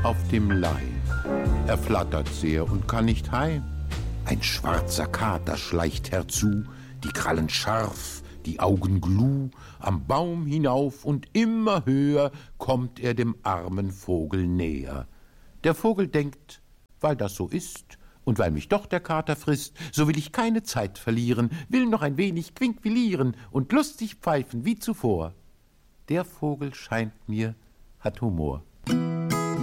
auf dem Leib. Er flattert sehr und kann nicht heim. Ein schwarzer Kater schleicht herzu, die Krallen scharf, die Augen gluh, am Baum hinauf und immer höher kommt er dem armen Vogel näher. Der Vogel denkt, weil das so ist und weil mich doch der Kater frisst, so will ich keine Zeit verlieren, will noch ein wenig quinkvilieren und lustig pfeifen wie zuvor. Der Vogel scheint mir, hat Humor.